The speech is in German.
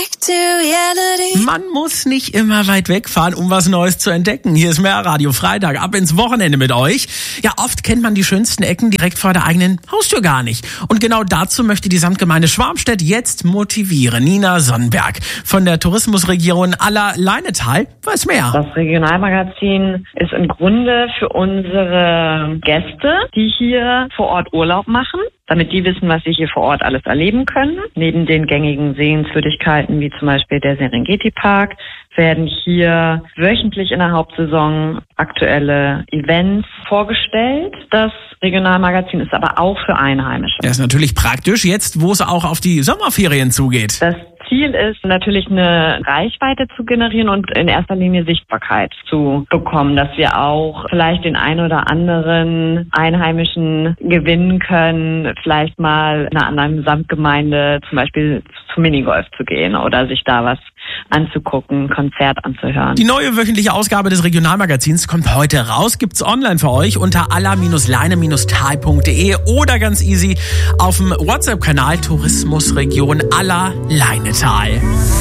Man muss nicht immer weit wegfahren, um was Neues zu entdecken. Hier ist Mehrradio Freitag, ab ins Wochenende mit euch. Ja, oft kennt man die schönsten Ecken direkt vor der eigenen Haustür gar nicht. Und genau dazu möchte die Samtgemeinde Schwarmstedt jetzt motivieren. Nina Sonnenberg von der Tourismusregion Aller-Leinetal weiß mehr. Das Regionalmagazin ist im Grunde für unsere Gäste, die hier vor Ort Urlaub machen, damit die wissen, was sie hier vor Ort alles erleben können. Neben den gängigen Sehenswürdigkeiten wie zum Beispiel der Serengeti-Park werden hier wöchentlich in der Hauptsaison aktuelle Events vorgestellt. Das Regionalmagazin ist aber auch für Einheimische. Das ist natürlich praktisch, jetzt wo es auch auf die Sommerferien zugeht. Das Ziel ist natürlich eine Reichweite zu generieren und in erster Linie Sichtbarkeit zu bekommen, dass wir auch vielleicht den einen oder anderen Einheimischen gewinnen können, vielleicht mal in einer anderen Samtgemeinde zum Beispiel zum Minigolf zu gehen oder sich da was anzugucken, Konzert anzuhören. Die neue wöchentliche Ausgabe des Regionalmagazins kommt heute raus, gibt's online für euch unter aller-leine-tal.de oder ganz easy auf dem WhatsApp-Kanal Tourismusregion Aller-Leinetal.